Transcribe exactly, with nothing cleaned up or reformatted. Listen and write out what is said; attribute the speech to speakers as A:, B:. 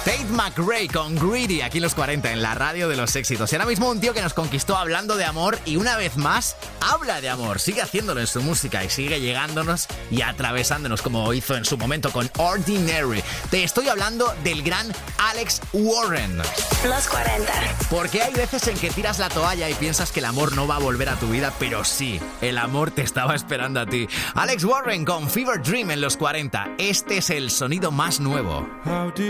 A: Tate McRae con Greedy aquí en los cuarenta en la radio de los éxitos. Y ahora mismo un tío que nos conquistó hablando de amor y una vez más habla de amor. Sigue haciéndolo en su música y sigue llegándonos y atravesándonos como hizo en su momento con Ordinary. Te estoy hablando del gran Alex Warren.
B: Los cuarenta.
A: Porque hay veces en que tiras la toalla y piensas que el amor no va a volver a tu vida, pero sí, el amor te estaba esperando a ti. Alex Warren con Fever Dream en los cuarenta. Este es el sonido más nuevo.
C: How